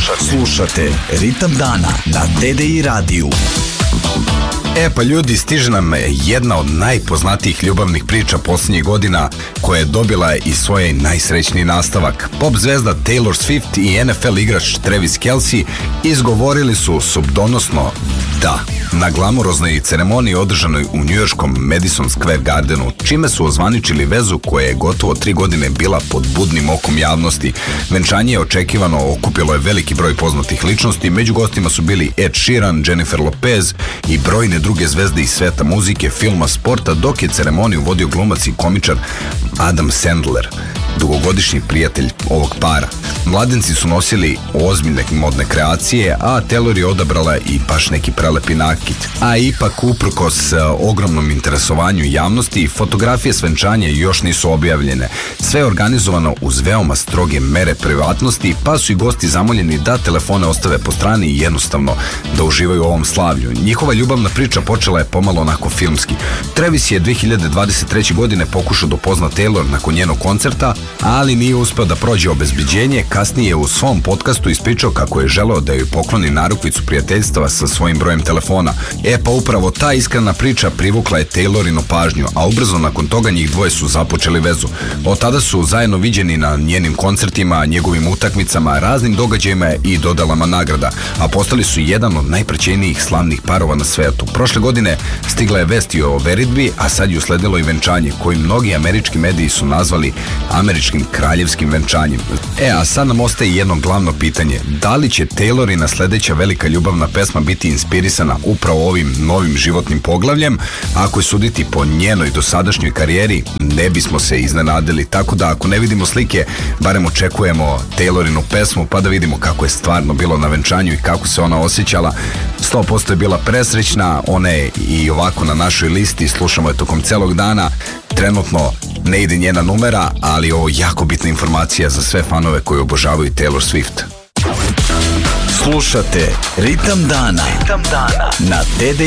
Slušate Ritam dana na TDI radiju. Pa ljudi, stiže nam jedna od najpoznatijih ljubavnih priča posljednjih godina koja je dobila i svoj najsrećniji nastavak. Pop zvezda Taylor Swift i NFL igrač Travis Kelce izgovorili su subdonosno da na glamuroznoj ceremoniji održanoj u njujorškom Madison Square Gardenu, čime su ozvaničili vezu koja je gotovo 3 godine bila pod budnim okom javnosti. Venčanje je očekivano, okupilo je veliki broj poznatih ličnosti, među gostima su bili Ed Sheeran, Jennifer Lopez i brojne druge zvezde iz sveta muzike, filma, sporta, dok je ceremoniju vodio glumac i komičar Adam Sandler, dugogodišnji prijatelj ovog para. Mladenci su nosili ozbiljne modne kreacije, a Taylor je odabrala i baš neki prelepi nakit. A ipak, uprkos ogromnom interesovanju javnosti, fotografije s venčanja još nisu objavljene. Sve je organizovano uz veoma stroge mere privatnosti, pa su i gosti zamoljeni da telefone ostave po strani i jednostavno da uživaju u ovom slavlju. Njihova ljubavna priča počela je pomalo onako filmski. Travis je 2023. godine pokušao da upozna Taylor nakon njenog koncerta, ali nije uspeo da prođe obezbeđenje. Kasnije je u svom podcastu ispričao kako je želeo da joj pokloni narukvicu prijateljstva sa svojim brojem telefona. Pa upravo ta iskrena priča privukla je Taylorinu pažnju, a ubrzo nakon toga njih dvoje su započeli vezu. Od tada su zajedno viđeni na njenim koncertima, njegovim utakmicama, raznim događajima i dodalama nagrada, a postali su jedan od najpraćenijih slavnih parova na svetu. Prošle godine stigla je vesti o veritbi, a sad je usledilo i venčanje, koji mnogi američki mediji su nazvali američkim kraljevskim venčanjem. A sad nam ostaje jedno glavno pitanje: da li će Taylorina sledeća velika ljubavna pesma biti inspirisana upravo ovim novim životnim poglavljem? Ako je suditi po njenoj dosadašnjoj karijeri, ne bismo se iznenadili, tako da ako ne vidimo slike, barem očekujemo Taylorinu pesmu pa da vidimo kako je stvarno bilo na venčanju i kako se ona osjećala. 100% je bila presrećna, ona je i ovako na našoj listi, slušamo je tokom celog dana. Trenutno ne ide njena numera, ali ovo je jako bitna informacija za sve fanove koji obožavaju Taylor Swift. Slušate Ritam dana na TDI